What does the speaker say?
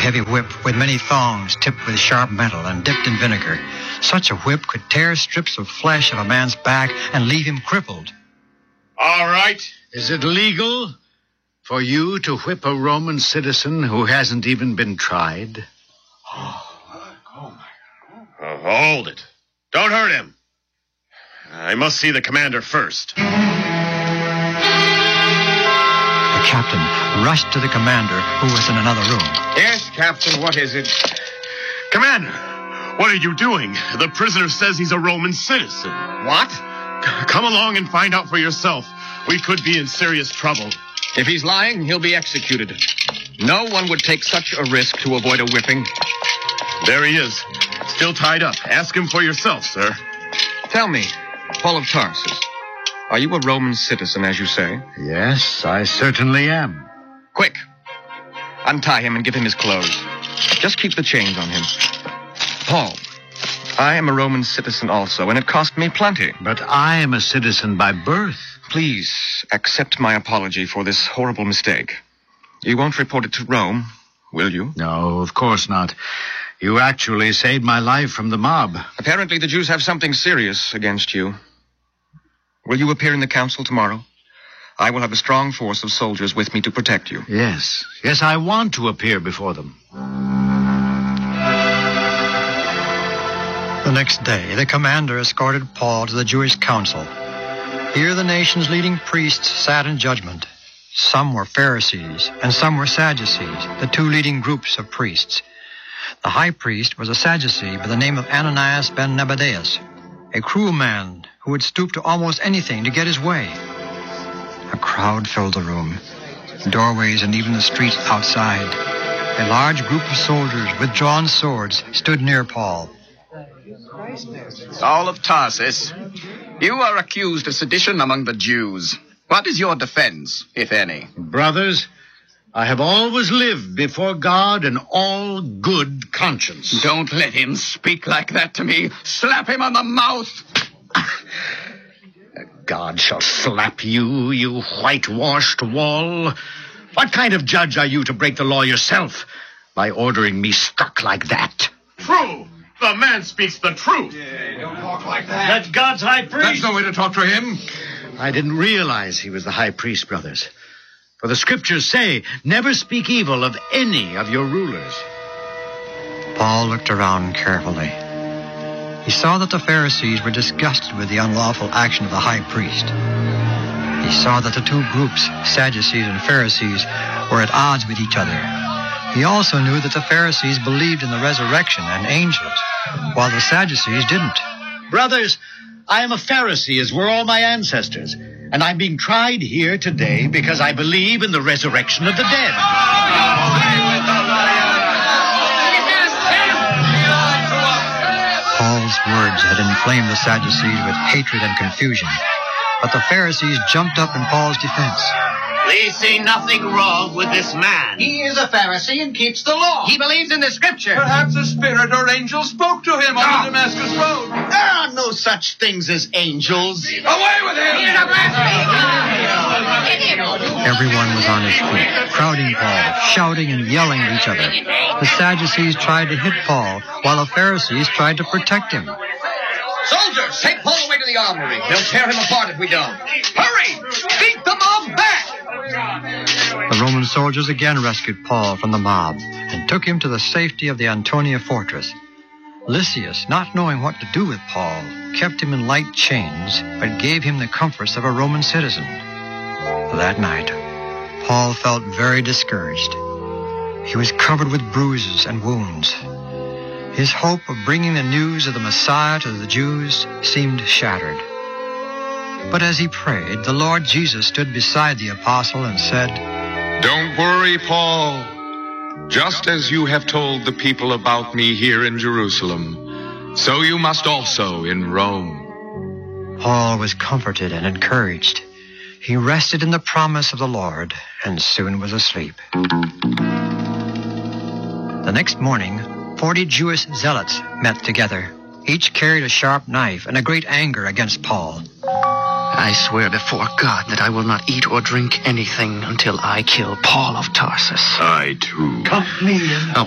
heavy whip with many thongs tipped with sharp metal and dipped in vinegar. Such a whip could tear strips of flesh of a man's back and leave him crippled. All right. Is it legal for you to whip a Roman citizen who hasn't even been tried? Hold it. Don't hurt him. I must see the commander first. The captain rushed to the commander, who was in another room. Yes, Captain, what is it? Commander, what are you doing? The prisoner says he's a Roman citizen. What? Come along and find out for yourself. We could be in serious trouble. If he's lying, he'll be executed. No one would take such a risk to avoid a whipping. There he is, still tied up. Ask him for yourself, sir. Tell me, Paul of Tarsus, are you a Roman citizen, as you say? Yes, I certainly am. Quick, untie him and give him his clothes. Just keep the chains on him. Paul, I am a Roman citizen also, and it cost me plenty. But I am a citizen by birth. Please accept my apology for this horrible mistake. You won't report it to Rome, will you? No, of course not. You actually saved my life from the mob. Apparently the Jews have something serious against you. Will you appear in the council tomorrow? I will have a strong force of soldiers with me to protect you. Yes, I want to appear before them. The next day, the commander escorted Paul to the Jewish council. Here the nation's leading priests sat in judgment. Some were Pharisees and some were Sadducees, the two leading groups of priests. The high priest was a Sadducee by the name of Ananias ben Nebadeus, a cruel man who would stoop to almost anything to get his way. A crowd filled the room, doorways and even the streets outside. A large group of soldiers with drawn swords stood near Paul. Saul of Tarsus, you are accused of sedition among the Jews. What is your defense, if any? Brothers, I have always lived before God in all good conscience. Don't let him speak like that to me. Slap him on the mouth. God shall slap you, you whitewashed wall. What kind of judge are you to break the law yourself by ordering me struck like that? True. The man speaks the truth. Don't talk like that. That's God's high priest. That's no way to talk to him. I didn't realize he was the high priest, brothers. For the scriptures say, never speak evil of any of your rulers. Paul looked around carefully. He saw that the Pharisees were disgusted with the unlawful action of the high priest. He saw that the two groups, Sadducees and Pharisees, were at odds with each other. He also knew that the Pharisees believed in the resurrection and angels, while the Sadducees didn't. Brothers, I am a Pharisee, as were all my ancestors, and I'm being tried here today because I believe in the resurrection of the dead. Paul's words had inflamed the Sadducees with hatred and confusion, but the Pharisees jumped up in Paul's defense. We see nothing wrong with this man. He is a Pharisee and keeps the law. He believes in the scripture. Perhaps a spirit or angel spoke to him on the Damascus Road. There are no such things as angels. Away with him! He's a blasphemer! Everyone was on his feet, crowding Paul, shouting and yelling at each other. The Sadducees tried to hit Paul, while the Pharisees tried to protect him. Soldiers, take Paul away to the armory. They'll tear him apart if we don't. Hurry! Beat the mob back! The Roman soldiers again rescued Paul from the mob and took him to the safety of the Antonia fortress. Lysias, not knowing what to do with Paul, kept him in light chains, but gave him the comforts of a Roman citizen. That night, Paul felt very discouraged. He was covered with bruises and wounds. His hope of bringing the news of the Messiah to the Jews seemed shattered. But as he prayed, the Lord Jesus stood beside the apostle and said, "Don't worry, Paul. Just as you have told the people about me here in Jerusalem, so you must also in Rome." Paul was comforted and encouraged. He rested in the promise of the Lord and soon was asleep. The next morning, 40 Jewish zealots met together. Each carried a sharp knife and a great anger against Paul. I swear before God that I will not eat or drink anything until I kill Paul of Tarsus. I, too. Company